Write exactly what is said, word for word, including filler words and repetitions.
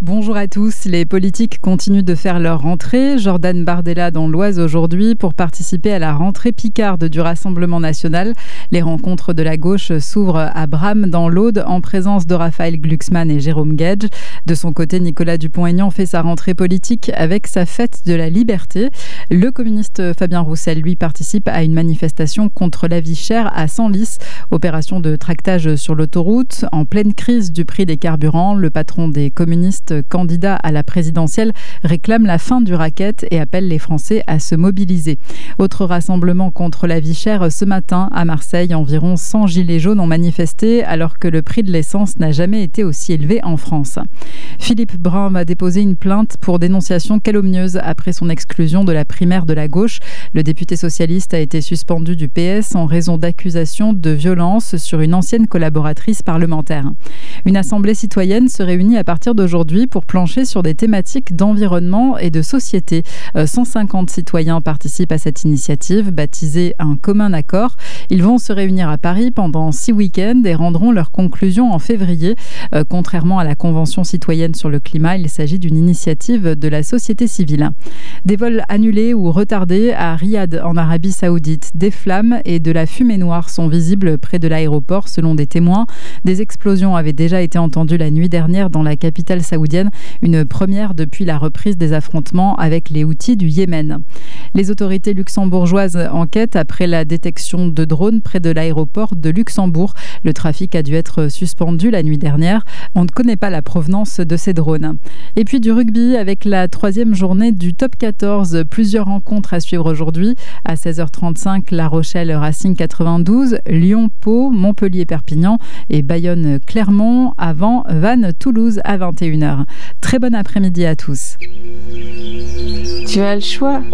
Bonjour à tous. Les politiques continuent de faire leur rentrée. Jordan Bardella dans l'Oise aujourd'hui pour participer à la rentrée picarde du Rassemblement national. Les rencontres de la gauche s'ouvrent à Bram dans l'Aude en présence de Raphaël Glucksmann et Jérôme Gage. De son côté, Nicolas Dupont-Aignan fait sa rentrée politique avec sa fête de la liberté. Le communiste Fabien Roussel, lui, participe à une manifestation contre la vie chère à Senlis. Opération de tractage sur l'autoroute. En pleine crise du prix des carburants, le patron des communistes candidat à la présidentielle réclame la fin du racket et appelle les Français à se mobiliser. Autre rassemblement contre la vie chère ce matin à Marseille. Environ cent gilets jaunes ont manifesté alors que le prix de l'essence n'a jamais été aussi élevé en France. Philippe Brun va déposer une plainte pour dénonciation calomnieuse après son exclusion de la primaire de la gauche. Le député socialiste a été suspendu du P S en raison d'accusations de violence sur une ancienne collaboratrice parlementaire. Une assemblée citoyenne se réunit à partir d'aujourd'hui pour plancher sur des thématiques d'environnement et de société. cent cinquante citoyens participent à cette initiative baptisée Un commun accord. Ils vont se réunir à Paris pendant six week-ends et rendront leurs conclusions en février. Euh, contrairement à la Convention citoyenne sur le climat, il s'agit d'une initiative de la société civile. Des vols annulés ou retardés à Riyad en Arabie Saoudite. Des flammes et de la fumée noire sont visibles près de l'aéroport selon des témoins. Des explosions avaient déjà été entendues la nuit dernière dans la capitale saoudienne, une première depuis la reprise des affrontements avec les Houthis du Yémen. Les autorités luxembourgeoises enquêtent après la détection de drones près de l'aéroport de Luxembourg. Le trafic a dû être suspendu la nuit dernière. On ne connaît pas la provenance de ces drones. Et puis du rugby avec la troisième journée du top quatorze. Plusieurs rencontres à suivre aujourd'hui. À seize heures trente-cinq, La Rochelle Racing quatre-vingt-douze, Lyon Pau, Montpellier Perpignan et Bayonne Clermont avant Vannes Toulouse à vingt et une heures. Très bon après-midi à tous. Tu as le choix.